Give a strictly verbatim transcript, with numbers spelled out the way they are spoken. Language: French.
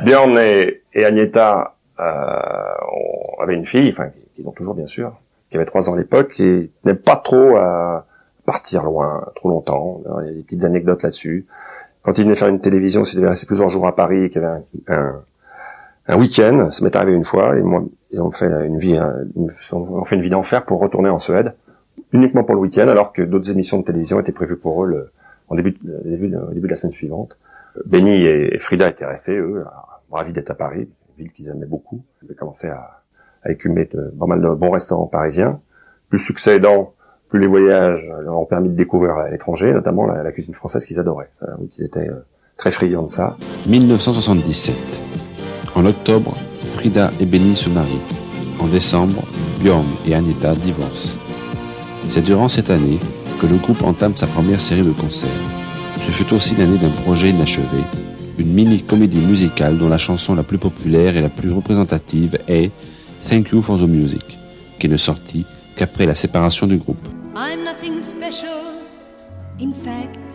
Björn et, et Agneta euh, on, avaient une fille, enfin, ils ont toujours bien sûr, qui avait trois ans à l'époque, et n'aime pas trop à partir loin, trop longtemps. Alors, il y a des petites anecdotes là-dessus. Quand il venait faire une télévision, s'il devait rester plusieurs jours à Paris et qu'il y avait un, un, un week-end, ça m'est arrivé une fois, et, moi, et on fait une vie, une, on fait une vie d'enfer pour retourner en Suède, uniquement pour le week-end, alors que d'autres émissions de télévision étaient prévues pour eux le, en début, de, début, de, au début de la semaine suivante. Benny et Frida étaient restés, eux, ravis d'être à Paris, une ville qu'ils aimaient beaucoup. Ils avaient commencé à, à écumer de, pas mal de bons restaurants parisiens. Plus le succès aidant, plus les voyages leur ont permis de découvrir à l'étranger, notamment la, la cuisine française qu'ils adoraient. Donc ils étaient euh, très friands de ça. dix-neuf cent soixante-dix-sept. En octobre, Frida et Benny se marient. En décembre, Björn et Agneta divorcent. C'est durant cette année que le groupe entame sa première série de concerts. Ce fut aussi l'année d'un projet inachevé, une mini-comédie musicale dont la chanson la plus populaire et la plus représentative est « Thank You for the Music », qui ne sortit qu'après la séparation du groupe. I'm nothing special. In fact,